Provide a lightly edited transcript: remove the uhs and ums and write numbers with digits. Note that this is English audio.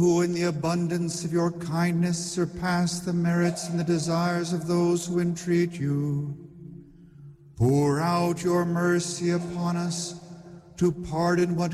who in the abundance of your kindness surpass the merits and the desires of those who entreat you, pour out your mercy upon us to pardon what